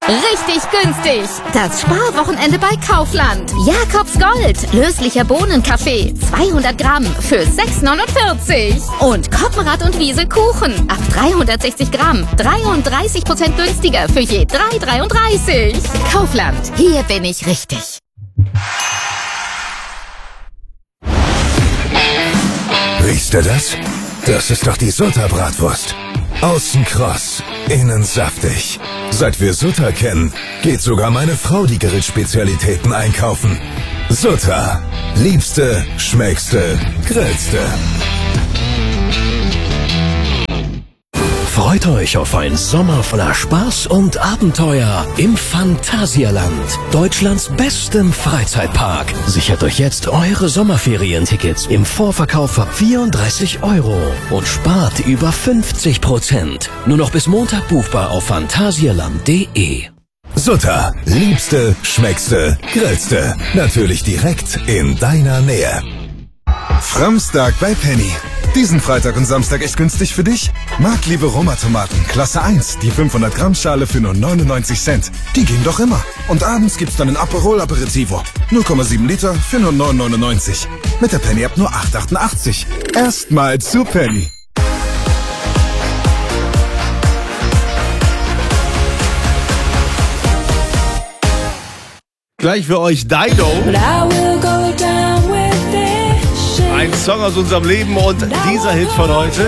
Richtig günstig. Das Sparwochenende bei Kaufland. Jakobs Gold. Löslicher Bohnenkaffee. 200 Gramm für 6,49. Und Koppenrad und Wiese Kuchen. Ab 360 Gramm. 33% günstiger für je 3,33. Kaufland. Hier bin ich richtig. Riechst du das? Das ist doch die Sutta-Bratwurst. Außen kross, innen saftig. Seit wir Sutta kennen, geht sogar meine Frau die Grillspezialitäten einkaufen. Sutta. Liebste, schmeckste, grillste. Freut euch auf einen Sommer voller Spaß und Abenteuer im Phantasialand, Deutschlands bestem Freizeitpark. Sichert euch jetzt eure Sommerferientickets im Vorverkauf ab 34 € und spart über 50%. Nur noch bis Montag buchbar auf phantasialand.de. Sutta. Liebste, schmeckste, grillste. Natürlich direkt in deiner Nähe. Framstag bei Penny. Diesen Freitag und Samstag echt günstig für dich? Marktliebe Roma-Tomaten, Klasse 1, die 500 Gramm Schale für nur 99 Cent. Die gehen doch immer. Und abends gibt's dann ein Aperol Aperitivo. 0,7 Liter für nur 9,99. Mit der Penny App nur 8,88. Erstmal zu Penny. Gleich für euch Dido. Ein Song aus unserem Leben und dieser Hit von heute.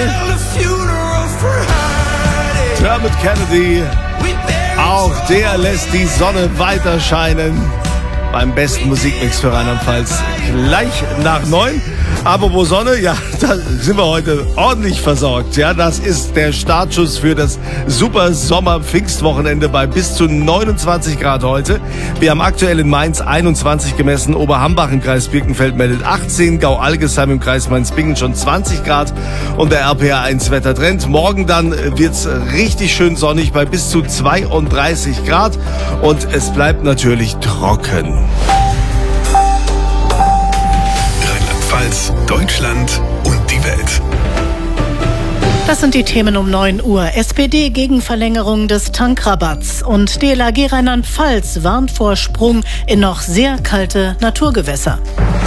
Dermot Kennedy. Auch der lässt die Sonne weiter scheinen. Beim besten Musikmix für Rheinland-Pfalz. Gleich nach 9. Apropos Sonne, ja, da sind wir heute ordentlich versorgt. Ja, das ist der Startschuss für das super Sommer-Pfingstwochenende bei bis zu 29 Grad heute. Wir haben aktuell in Mainz 21 gemessen, Oberhambach im Kreis Birkenfeld meldet 18, Gau-Algesheim im Kreis Mainz-Bingen schon 20 Grad und der RPA1 Wettertrend. Morgen dann wird's richtig schön sonnig bei bis zu 32 Grad und es bleibt natürlich trocken. Rheinland-Pfalz, Deutschland und die Welt. Das sind die Themen um 9 Uhr. SPD gegen Verlängerung des Tankrabatts und DLRG Rheinland-Pfalz warnt vor Sprung in noch sehr kalte Naturgewässer.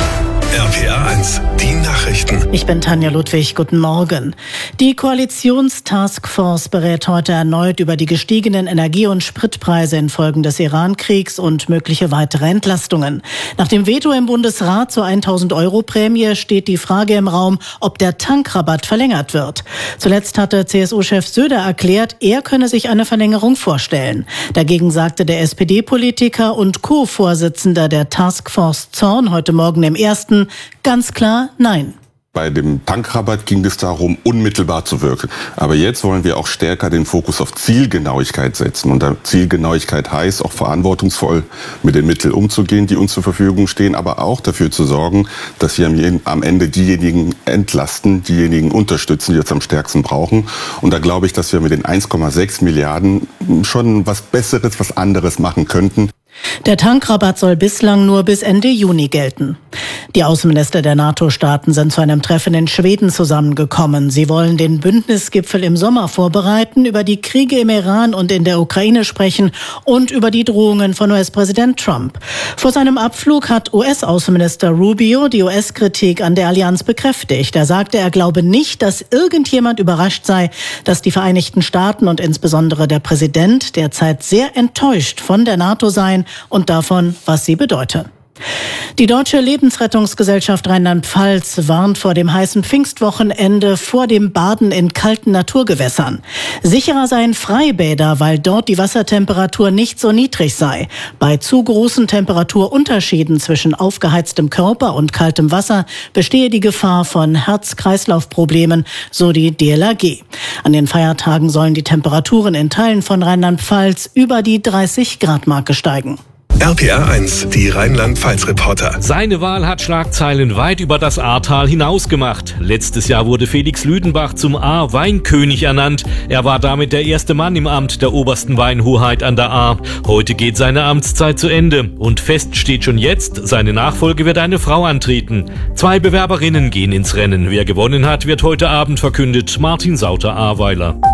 RPA 1, die Nachrichten. Ich bin Tanja Ludwig, guten Morgen. Die Koalitionstaskforce berät heute erneut über die gestiegenen Energie- und Spritpreise infolge des Iran-Kriegs und mögliche weitere Entlastungen. Nach dem Veto im Bundesrat zur 1.000-Euro-Prämie steht die Frage im Raum, ob der Tankrabatt verlängert wird. Zuletzt hatte CSU-Chef Söder erklärt, er könne sich eine Verlängerung vorstellen. Dagegen sagte der SPD-Politiker und Co-Vorsitzender der Taskforce Zorn heute Morgen im Ersten ganz klar nein. Bei dem Tankrabatt ging es darum, unmittelbar zu wirken. Aber jetzt wollen wir auch stärker den Fokus auf Zielgenauigkeit setzen. Und Zielgenauigkeit heißt auch verantwortungsvoll mit den Mitteln umzugehen, die uns zur Verfügung stehen, aber auch dafür zu sorgen, dass wir am Ende diejenigen entlasten, diejenigen unterstützen, die es am stärksten brauchen. Und da glaube ich, dass wir mit den 1,6 Milliarden schon was Besseres, was anderes machen könnten. Der Tankrabatt soll bislang nur bis Ende Juni gelten. Die Außenminister der NATO-Staaten sind zu einem Treffen in Schweden zusammengekommen. Sie wollen den Bündnisgipfel im Sommer vorbereiten, über die Kriege im Iran und in der Ukraine sprechen und über die Drohungen von US-Präsident Trump. Vor seinem Abflug hat US-Außenminister Rubio die US-Kritik an der Allianz bekräftigt. Er sagte, er glaube nicht, dass irgendjemand überrascht sei, dass die Vereinigten Staaten und insbesondere der Präsident derzeit sehr enttäuscht von der NATO seien und davon, was sie bedeute. Die Deutsche Lebensrettungsgesellschaft Rheinland-Pfalz warnt vor dem heißen Pfingstwochenende vor dem Baden in kalten Naturgewässern. Sicherer seien Freibäder, weil dort die Wassertemperatur nicht so niedrig sei. Bei zu großen Temperaturunterschieden zwischen aufgeheiztem Körper und kaltem Wasser bestehe die Gefahr von Herz-Kreislauf-Problemen, so die DLRG. An den Feiertagen sollen die Temperaturen in Teilen von Rheinland-Pfalz über die 30-Grad-Marke steigen. RPA 1, die Rheinland-Pfalz-Reporter. Seine Wahl hat Schlagzeilen weit über das Ahrtal hinaus gemacht. Letztes Jahr wurde Felix Lüdenbach zum Ahr-Weinkönig ernannt. Er war damit der erste Mann im Amt der obersten Weinhoheit an der Ahr. Heute geht seine Amtszeit zu Ende. Und fest steht schon jetzt, seine Nachfolge wird eine Frau antreten. 2 Bewerberinnen gehen ins Rennen. Wer gewonnen hat, wird heute Abend verkündet. Martin Sauter-Ahrweiler.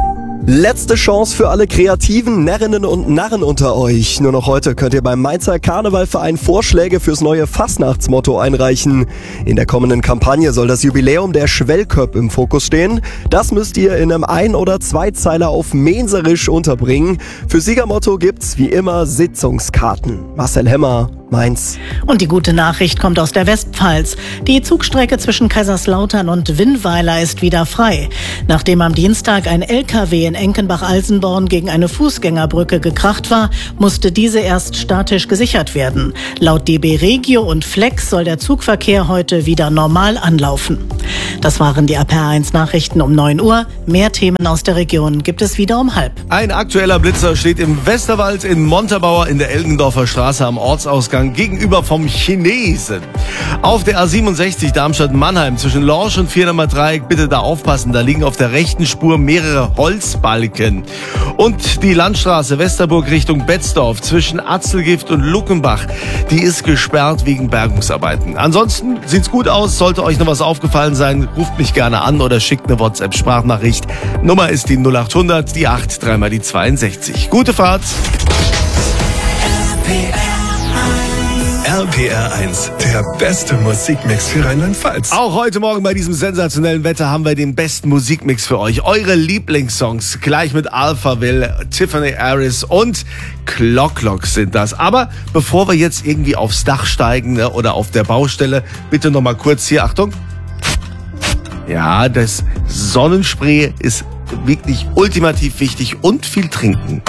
Letzte Chance für alle kreativen Närrinnen und Narren unter euch. Nur noch heute könnt ihr beim Mainzer Karnevalverein Vorschläge fürs neue Fastnachtsmotto einreichen. In der kommenden Kampagne soll das Jubiläum der Schwellköpp im Fokus stehen. Das müsst ihr in einem Ein- oder Zweizeiler auf Menserisch unterbringen. Für Siegermotto gibt's wie immer Sitzungskarten. Marcel Hemmer, Mainz. Und die gute Nachricht kommt aus der Westpfalz. Die Zugstrecke zwischen Kaiserslautern und Winnweiler ist wieder frei. Nachdem am Dienstag ein LKW in Enkenbach-Alsenborn gegen eine Fußgängerbrücke gekracht war, musste diese erst statisch gesichert werden. Laut DB Regio und Flex soll der Zugverkehr heute wieder normal anlaufen. Das waren die RPR1 Nachrichten um 9 Uhr. Mehr Themen aus der Region gibt es wieder um 12:30. Ein aktueller Blitzer steht im Westerwald in Montabaur in der Elgendorfer Straße am Ortsausgang gegenüber vom Chinesen. Auf der A67 Darmstadt-Mannheim zwischen Lorsch und Vierdamer Dreieck, bitte da aufpassen, da liegen auf der rechten Spur mehrere Holzbalken. Und die Landstraße Westerburg Richtung Betzdorf zwischen Atzelgift und Luckenbach, die ist gesperrt wegen Bergungsarbeiten. Ansonsten sieht's gut aus, sollte euch noch was aufgefallen sein, ruft mich gerne an oder schickt eine WhatsApp-Sprachnachricht. Nummer ist die 0800, die 8, 3 mal die 62. Gute Fahrt! RPR1, der beste Musikmix für Rheinland-Pfalz. Auch heute Morgen bei diesem sensationellen Wetter haben wir den besten Musikmix für euch. Eure Lieblingssongs, gleich mit Alphaville, Tiffany Harris und Clock sind das. Aber bevor wir jetzt irgendwie aufs Dach steigen oder auf der Baustelle, bitte noch mal kurz hier, Achtung. Ja, das Sonnenspray ist wirklich ultimativ wichtig und viel trinken.